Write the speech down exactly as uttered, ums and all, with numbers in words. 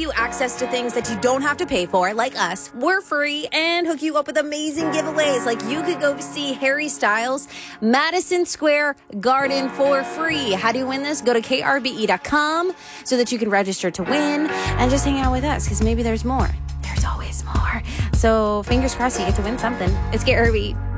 you access to things that you don't have to pay for, like us. We're free, and hook you up with amazing giveaways. Like you could go see Harry Styles, Madison Square Garden for free. How do you win this? Go to K R B E dot com so that you can register to win and just hang out with us, because maybe there's more. There's always more. So fingers crossed you get to win something. It's K R B E.